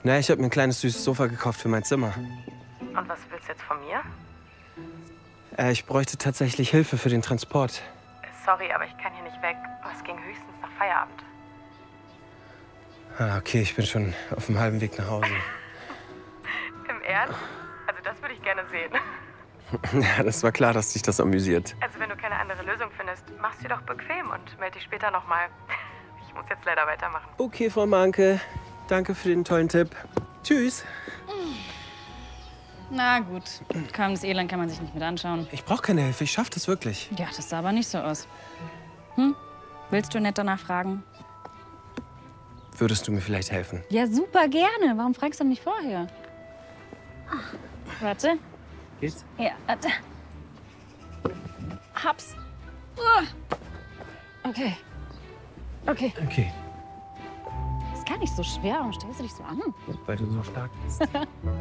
Na, ich habe mir ein kleines süßes Sofa gekauft für mein Zimmer. Und was willst du jetzt von mir? Ich bräuchte tatsächlich Hilfe für den Transport. Sorry, aber ich kann hier nicht weg. Es ging höchstens nach Feierabend. Ah, okay, ich bin schon auf dem halben Weg nach Hause. Im Ernst? Also das würde ich gerne sehen. Ja, das war klar, dass dich das amüsiert. Also wenn du keine andere Lösung findest, mach's dir doch bequem und melde dich später nochmal. Ich muss jetzt leider weitermachen. Okay, Frau Manke. Danke für den tollen Tipp. Tschüss. Na gut, kahmes Elend kann man sich nicht mit anschauen. Ich brauche keine Hilfe, ich schaffe das wirklich. Ja, das sah aber nicht so aus. Willst du nett danach fragen? Würdest du mir vielleicht helfen? Ja, super gerne. Warum fragst du mich vorher? Warte. Geht's? Ja, warte. Hab's. Okay. Okay. Okay. Ist gar nicht so schwer. Warum stellst du dich so an? Weil du so stark bist.